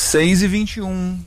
6h21.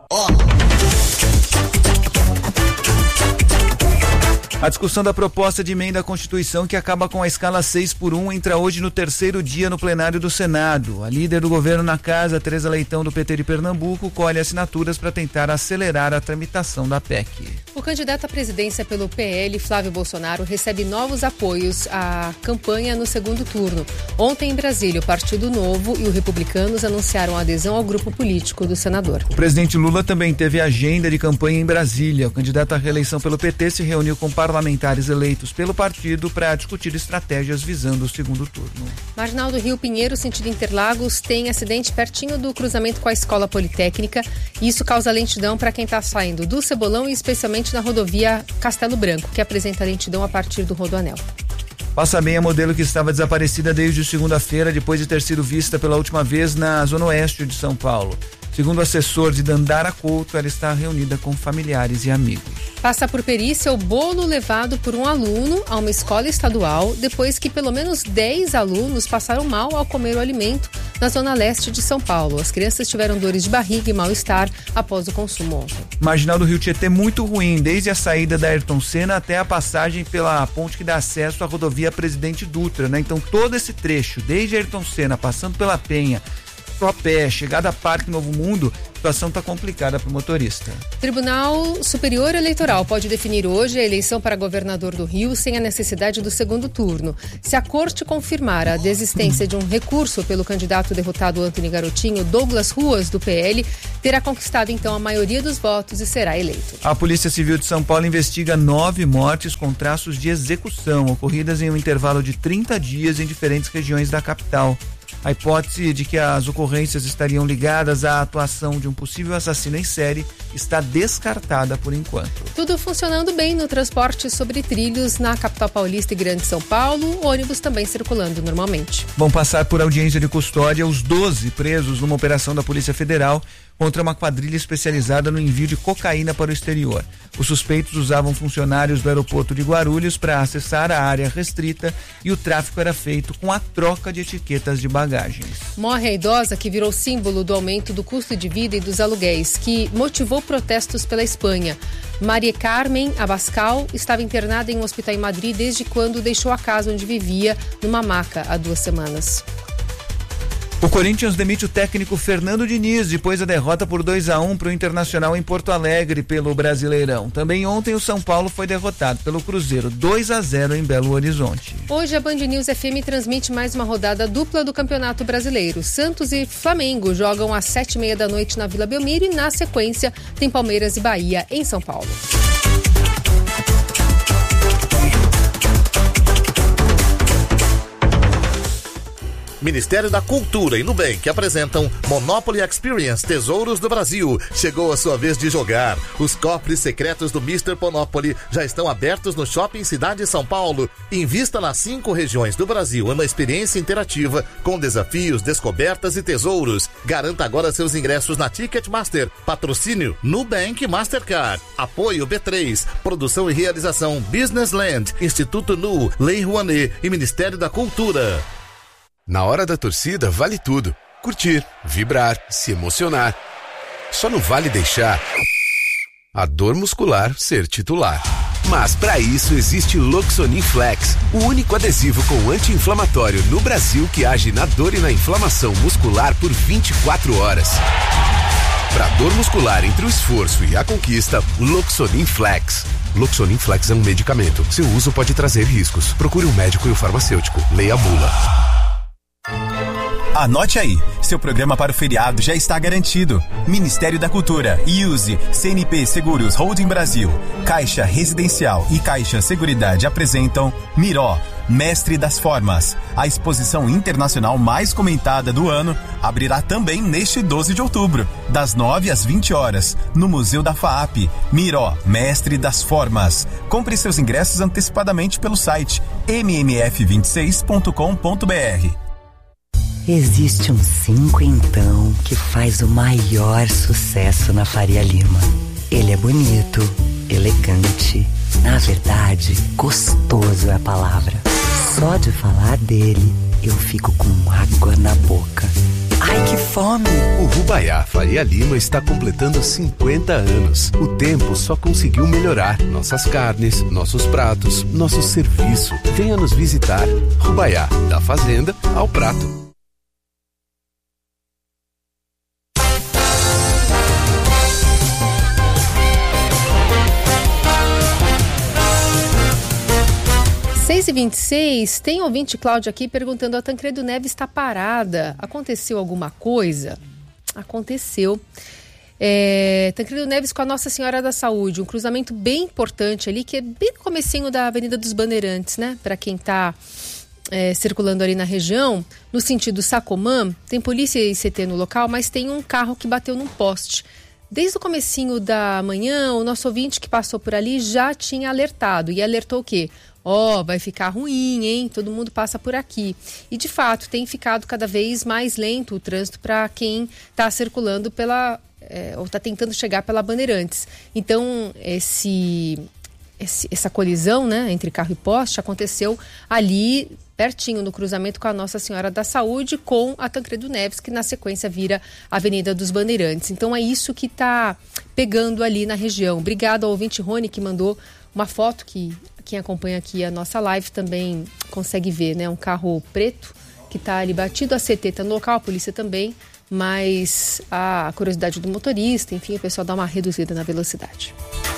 A discussão da proposta de emenda à Constituição que acaba com a escala 6x1 entra hoje no terceiro dia no plenário do Senado. A líder do governo na casa, Tereza Leitão, do PT de Pernambuco, colhe assinaturas para tentar acelerar a tramitação da PEC. O candidato à presidência pelo PL, Flávio Bolsonaro, recebe novos apoios à campanha no segundo turno. Ontem, em Brasília, o Partido Novo e os Republicanos anunciaram adesão ao grupo político do senador. O presidente Lula também teve agenda de campanha em Brasília. O candidato à reeleição pelo PT se reuniu com parlamentares eleitos pelo partido para discutir estratégias visando o segundo turno. Marginal do Rio Pinheiro, sentido Interlagos, tem acidente pertinho do cruzamento com a Escola Politécnica. Isso causa lentidão para quem está saindo do Cebolão e especialmente na rodovia Castelo Branco, que apresenta lentidão a partir do Rodoanel. Passa bem a modelo que estava desaparecida desde segunda-feira, depois de ter sido vista pela última vez na zona oeste de São Paulo. Segundo o assessor de Dandara Couto, ela está reunida com familiares e amigos. Passa por perícia o bolo levado por um aluno a uma escola estadual, depois que pelo menos 10 alunos passaram mal ao comer o alimento na zona leste de São Paulo. As crianças tiveram dores de barriga e mal-estar após o consumo ontem. Marginal do Rio Tietê muito ruim, desde a saída da Ayrton Senna até a passagem pela ponte que dá acesso à rodovia Presidente Dutra, né? Então todo esse trecho, desde a Ayrton Senna, passando pela Penha, Tropé, chegada a Parque Novo Mundo, a situação está complicada para o motorista. Tribunal Superior Eleitoral pode definir hoje a eleição para governador do Rio sem a necessidade do segundo turno. Se a corte confirmar a desistência de um recurso pelo candidato derrotado Antony Garotinho, Douglas Ruas, do PL, terá conquistado então a maioria dos votos e será eleito. A Polícia Civil de São Paulo investiga 9 mortes com traços de execução, ocorridas em um intervalo de 30 dias em diferentes regiões da capital. A hipótese de que as ocorrências estariam ligadas à atuação de um possível assassino em série está descartada por enquanto. Tudo funcionando bem no transporte sobre trilhos na capital paulista e Grande São Paulo, ônibus também circulando normalmente. Vão passar por audiência de custódia os 12 presos numa operação da Polícia Federal contra uma quadrilha especializada no envio de cocaína para o exterior. Os suspeitos usavam funcionários do aeroporto de Guarulhos para acessar a área restrita e o tráfico era feito com a troca de etiquetas de bagagens. Morre a idosa que virou símbolo do aumento do custo de vida e dos aluguéis, que motivou protestos pela Espanha. Maria Carmen Abascal estava internada em um hospital em Madrid desde quando deixou a casa onde vivia, numa maca, há 2 semanas. O Corinthians demite o técnico Fernando Diniz depois da derrota por 2-1 para o Internacional em Porto Alegre pelo Brasileirão. Também ontem o São Paulo foi derrotado pelo Cruzeiro 2-0 em Belo Horizonte. Hoje a Band News FM transmite mais uma rodada dupla do Campeonato Brasileiro. Santos e Flamengo jogam às 7h30 da noite na Vila Belmiro e na sequência tem Palmeiras e Bahia em São Paulo. Ministério da Cultura e Nubank apresentam Monopoly Experience Tesouros do Brasil. Chegou a sua vez de jogar. Os cofres secretos do Mr. Monopoly já estão abertos no Shopping Cidade São Paulo. Invista nas 5 regiões do Brasil em uma experiência interativa com desafios, descobertas e tesouros. Garanta agora seus ingressos na Ticketmaster. Patrocínio Nubank Mastercard. Apoio B3. Produção e realização Business Land, Instituto Nu, Lei Rouanet e Ministério da Cultura. Na hora da torcida vale tudo. Curtir, vibrar, se emocionar. Só não vale deixar a dor muscular ser titular. Mas para isso existe Loxonin Flex, o único adesivo com anti-inflamatório no Brasil que age na dor e na inflamação muscular por 24 horas. Para dor muscular entre o esforço e a conquista, Loxonin Flex. Loxonin Flex é um medicamento. Seu uso pode trazer riscos. Procure um médico e um farmacêutico. Leia a bula. Anote aí, seu programa para o feriado já está garantido. Ministério da Cultura, IUSE, CNP Seguros Holding Brasil, Caixa Residencial e Caixa Seguridade apresentam Miró, Mestre das Formas. A exposição internacional mais comentada do ano abrirá também neste 12 de outubro, das 9 às 20 horas, no Museu da FAAP. Miró, Mestre das Formas. Compre seus ingressos antecipadamente pelo site mmf26.com.br. Existe um 5 então que faz o maior sucesso na Faria Lima. Ele é bonito, elegante, na verdade, gostoso é a palavra. Só de falar dele, eu fico com água na boca. Ai, que fome. O Rubaiá Faria Lima está completando 50 anos. O tempo só conseguiu melhorar. Nossas carnes, nossos pratos, nosso serviço. Venha nos visitar. Rubaiá, da fazenda ao prato. E 26, tem ouvinte Cláudia aqui perguntando: a Tancredo Neves está parada, aconteceu alguma coisa? Aconteceu. Tancredo Neves com a Nossa Senhora da Saúde, um cruzamento bem importante ali, que é bem no comecinho da Avenida dos Bandeirantes, né? Para quem está circulando ali na região, no sentido Sacomã, tem polícia e CT no local, mas tem um carro que bateu num poste. Desde o comecinho da manhã, o nosso ouvinte que passou por ali já tinha alertado, e alertou o quê? Vai ficar ruim, hein? Todo mundo passa por aqui. E, de fato, tem ficado cada vez mais lento o trânsito para quem está circulando ou está tentando chegar pela Bandeirantes. Então, essa colisão, né, entre carro e poste aconteceu ali pertinho no cruzamento com a Nossa Senhora da Saúde com a Tancredo Neves, que na sequência vira Avenida dos Bandeirantes. Então, é isso que está pegando ali na região. Obrigado ao ouvinte Rony, que mandou uma foto que quem acompanha aqui a nossa live também consegue ver, né? Um carro preto que está ali batido, a CT está no local, a polícia também, mas a curiosidade do motorista, enfim, o pessoal dá uma reduzida na velocidade.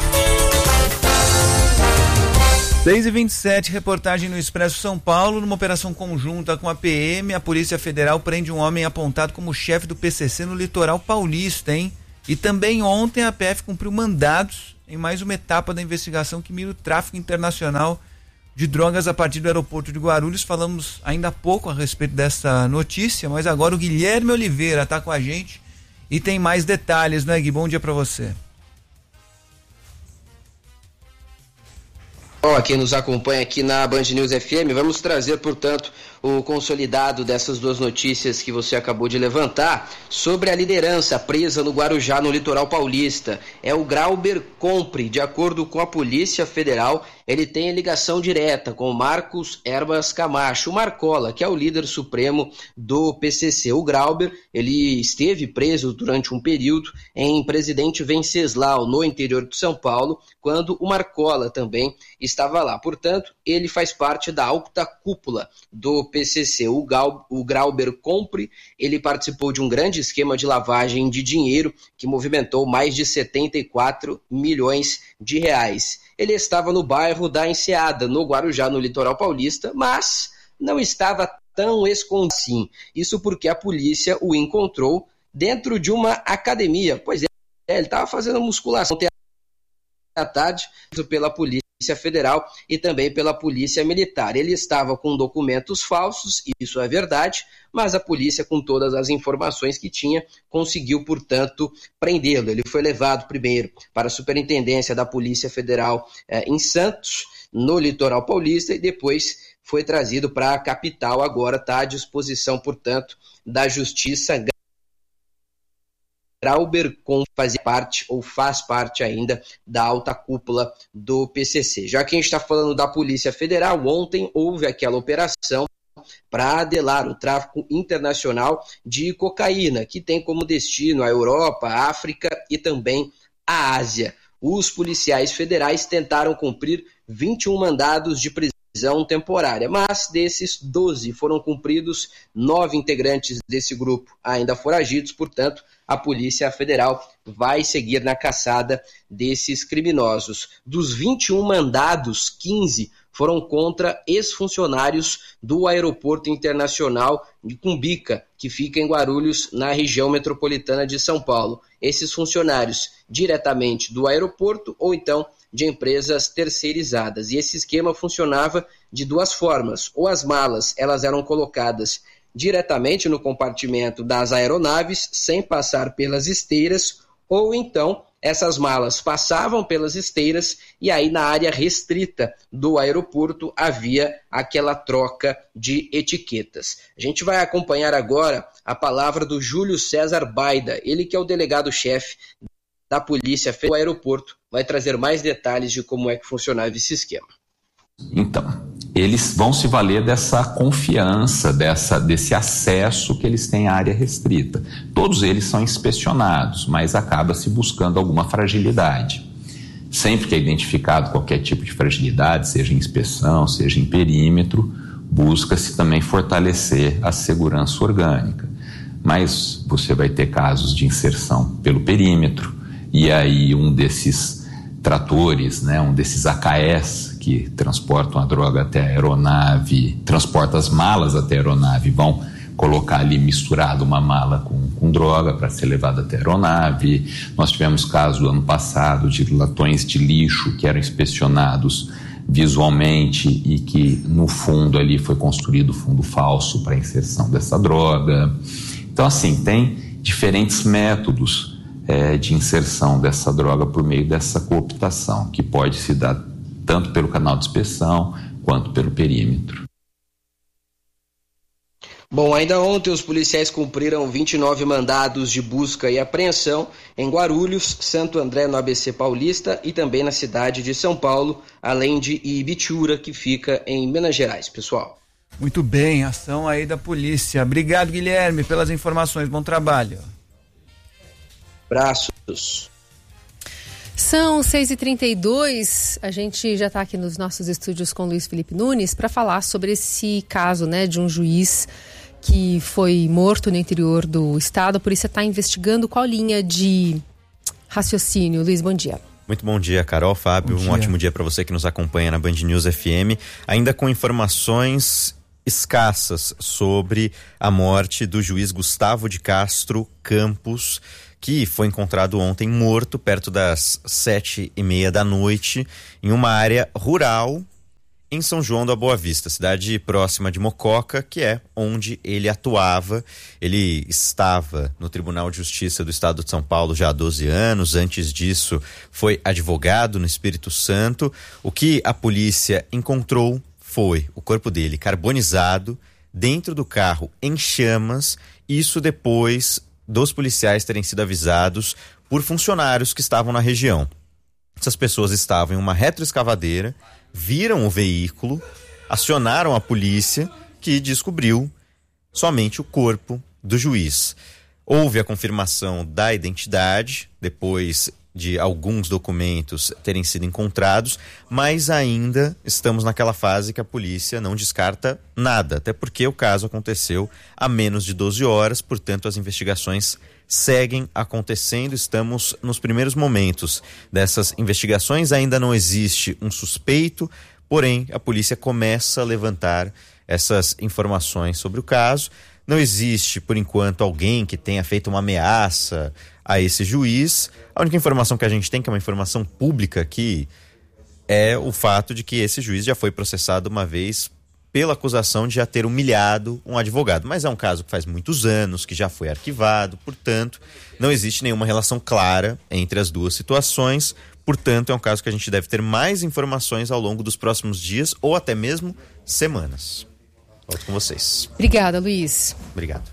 6h27, reportagem no Expresso São Paulo. Numa operação conjunta com a PM, a Polícia Federal prende um homem apontado como chefe do PCC no litoral paulista, hein? E também ontem a PF cumpriu mandados em mais uma etapa da investigação que mira o tráfico internacional de drogas a partir do aeroporto de Guarulhos. Falamos ainda há pouco a respeito dessa notícia, mas agora o Guilherme Oliveira está com a gente e tem mais detalhes, né, Gui? Bom dia para você. Bom, quem nos acompanha aqui na Band News FM, vamos trazer, portanto, o consolidado dessas duas notícias que você acabou de levantar sobre a liderança presa no Guarujá, no litoral paulista. É o Grauber Compre. De acordo com a Polícia Federal, ele tem ligação direta com Marcos Herbas Camacho, o Marcola, que é o líder supremo do PCC. O Grauber, ele esteve preso durante um período em Presidente Venceslau, no interior de São Paulo, quando o Marcola também estava lá. Portanto, ele faz parte da alta cúpula do PCC. O Grauber Compre, ele participou de um grande esquema de lavagem de dinheiro que movimentou mais de 74 milhões de reais. Ele estava no bairro da Enseada, no Guarujá, no litoral paulista, mas não estava tão escondido assim. Isso porque a polícia o encontrou dentro de uma academia. Pois é, ele estava fazendo musculação à tarde pela Polícia Federal e também pela Polícia Militar. Ele estava com documentos falsos, isso é verdade, mas a polícia, com todas as informações que tinha, conseguiu, portanto, prendê-lo. Ele foi levado primeiro para a Superintendência da Polícia Federal em Santos, no litoral paulista, e depois foi trazido para a capital. Agora está à disposição, portanto, da Justiça. Grauber faz parte ainda da alta cúpula do PCC. Já que a gente está falando da Polícia Federal, ontem houve aquela operação para delar o tráfico internacional de cocaína, que tem como destino a Europa, a África e também a Ásia. Os policiais federais tentaram cumprir 21 mandados de prisão temporária, mas desses 12 foram cumpridos, 9 integrantes desse grupo ainda foragidos. Portanto, a Polícia Federal vai seguir na caçada desses criminosos. Dos 21 mandados, 15 foram contra ex-funcionários do Aeroporto Internacional de Cumbica, que fica em Guarulhos, na região metropolitana de São Paulo. Esses funcionários diretamente do aeroporto ou então de empresas terceirizadas. E esse esquema funcionava de duas formas. Ou as malas elas eram colocadas diretamente no compartimento das aeronaves, sem passar pelas esteiras, ou então essas malas passavam pelas esteiras e aí na área restrita do aeroporto havia aquela troca de etiquetas. A gente vai acompanhar agora a palavra do Júlio César Baida, ele que é o delegado-chefe da Polícia Federal do aeroporto, vai trazer mais detalhes de como é que funcionava esse esquema. Então, eles vão se valer dessa confiança, desse acesso que eles têm à área restrita. Todos eles são inspecionados, mas acaba-se buscando alguma fragilidade. Sempre que é identificado qualquer tipo de fragilidade, seja em inspeção, seja em perímetro, busca-se também fortalecer a segurança orgânica. Mas você vai ter casos de inserção pelo perímetro, e aí um desses tratores, né, um desses AKS que transportam a droga até a aeronave, transportam as malas até a aeronave, vão colocar ali misturado uma mala com droga para ser levada até a aeronave. Nós tivemos caso ano passado de latões de lixo que eram inspecionados visualmente e que no fundo ali foi construído fundo falso para a inserção dessa droga. Então assim, tem diferentes métodos de inserção dessa droga por meio dessa cooptação, que pode se dar tanto pelo canal de inspeção quanto pelo perímetro. Bom, ainda ontem os policiais cumpriram 29 mandados de busca e apreensão em Guarulhos, Santo André, no ABC Paulista e também na cidade de São Paulo, além de Ibitura, que fica em Minas Gerais, pessoal. Muito bem, ação aí da polícia. Obrigado, Guilherme, pelas informações. Bom trabalho. Abraços. São 6h32, a gente já está aqui nos nossos estúdios com Luiz Felipe Nunes para falar sobre esse caso, né, de um juiz que foi morto no interior do estado. A polícia está investigando. Qual linha de raciocínio? Luiz, bom dia. Muito bom dia, Carol, Fábio. Um ótimo dia para você que nos acompanha na Band News FM. Ainda com informações escassas sobre a morte do juiz Gustavo de Castro Campos, que foi encontrado ontem morto perto das 7h30 da noite em uma área rural em São João da Boa Vista, cidade próxima de Mococa, que é onde ele atuava. Ele estava no Tribunal de Justiça do Estado de São Paulo já há 12 anos. Antes disso, foi advogado no Espírito Santo. O que a polícia encontrou foi o corpo dele carbonizado dentro do carro em chamas, isso depois dos policiais terem sido avisados por funcionários que estavam na região. Essas pessoas estavam em uma retroescavadeira, viram o veículo, acionaram a polícia, que descobriu somente o corpo do juiz. Houve a confirmação da identidade, depois de alguns documentos terem sido encontrados, mas ainda estamos naquela fase que a polícia não descarta nada, até porque o caso aconteceu há menos de 12 horas, portanto as investigações seguem acontecendo. Estamos nos primeiros momentos dessas investigações, ainda não existe um suspeito, porém a polícia começa a levantar essas informações sobre o caso. Não existe, por enquanto, alguém que tenha feito uma ameaça a esse juiz. A única informação que a gente tem, que é uma informação pública aqui, é o fato de que esse juiz já foi processado uma vez pela acusação de já ter humilhado um advogado. Mas é um caso que faz muitos anos, que já foi arquivado, portanto, não existe nenhuma relação clara entre as duas situações. Portanto, é um caso que a gente deve ter mais informações ao longo dos próximos dias ou até mesmo semanas. Volto com vocês. Obrigada, Luiz. Obrigado.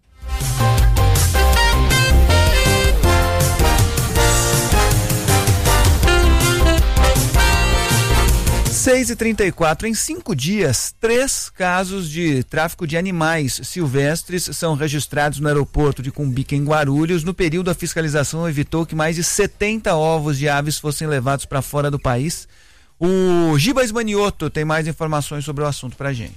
6h34, em 5 dias, 3 casos de tráfico de animais silvestres são registrados no aeroporto de Cumbica, em Guarulhos. No período, a fiscalização evitou que mais de 70 ovos de aves fossem levados para fora do país. O Gibas Manioto tem mais informações sobre o assunto pra gente.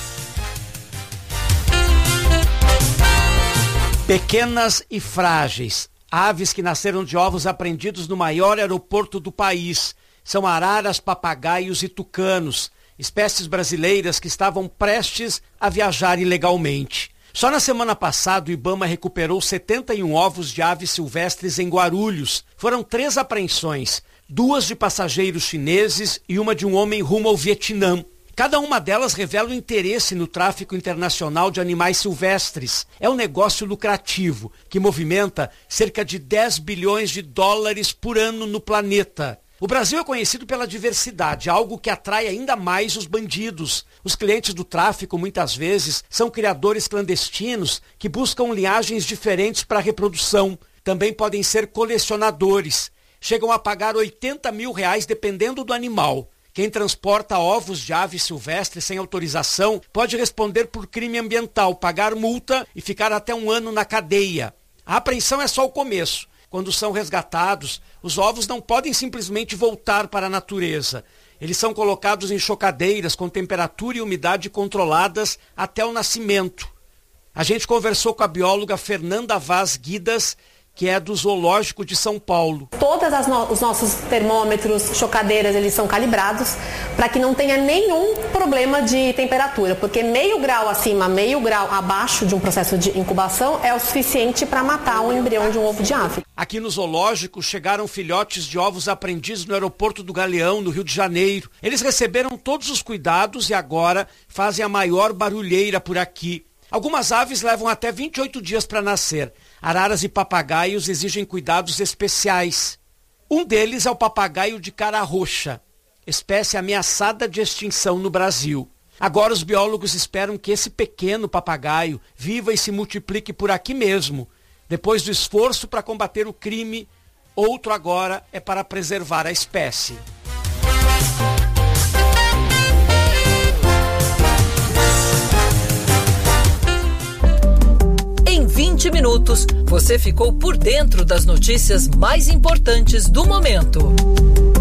Pequenas e frágeis, aves que nasceram de ovos apreendidos no maior aeroporto do país. São araras, papagaios e tucanos, espécies brasileiras que estavam prestes a viajar ilegalmente. Só na semana passada, o Ibama recuperou 71 ovos de aves silvestres em Guarulhos. Foram 3 apreensões, 2 de passageiros chineses e uma de um homem rumo ao Vietnã. Cada uma delas revela o interesse no tráfico internacional de animais silvestres. É um negócio lucrativo, que movimenta cerca de 10 bilhões de dólares por ano no planeta. O Brasil é conhecido pela diversidade, algo que atrai ainda mais os bandidos. Os clientes do tráfico, muitas vezes, são criadores clandestinos que buscam linhagens diferentes para reprodução. Também podem ser colecionadores. Chegam a pagar R$80 mil dependendo do animal. Quem transporta ovos de ave silvestre sem autorização pode responder por crime ambiental, pagar multa e ficar até 1 ano na cadeia. A apreensão é só o começo. Quando são resgatados, os ovos não podem simplesmente voltar para a natureza. Eles são colocados em chocadeiras com temperatura e umidade controladas até o nascimento. A gente conversou com a bióloga Fernanda Vaz Guidas, que é do Zoológico de São Paulo. Todos os nossos termômetros, chocadeiras, eles são calibrados para que não tenha nenhum problema de temperatura, porque meio grau acima, meio grau abaixo de um processo de incubação é o suficiente para matar um embrião de um ovo de ave. Aqui no zoológico chegaram filhotes de ovos apreendidos no aeroporto do Galeão, no Rio de Janeiro. Eles receberam todos os cuidados e agora fazem a maior barulheira por aqui. Algumas aves levam até 28 dias para nascer. Araras e papagaios exigem cuidados especiais. Um deles é o papagaio de cara roxa, espécie ameaçada de extinção no Brasil. Agora os biólogos esperam que esse pequeno papagaio viva e se multiplique por aqui mesmo. Depois do esforço para combater o crime, outro agora é para preservar a espécie. Em 20 minutos, você ficou por dentro das notícias mais importantes do momento.